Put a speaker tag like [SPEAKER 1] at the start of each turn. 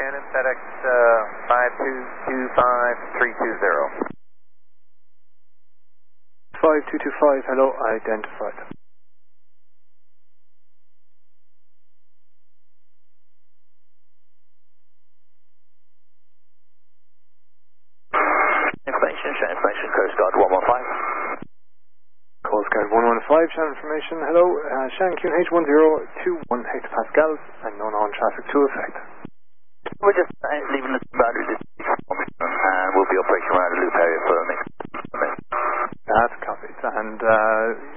[SPEAKER 1] Shannon, FedEx 5225320.
[SPEAKER 2] 5225, hello, identified.
[SPEAKER 1] Information, Coast Guard 115.
[SPEAKER 2] Coast Guard 115, Shannon information, hello, Shannon QNH1021 hectopascals and none on traffic to effect.
[SPEAKER 1] We're just leaving the boundary distance and we'll be operating around the loop area for the next minute.
[SPEAKER 2] That's copied. And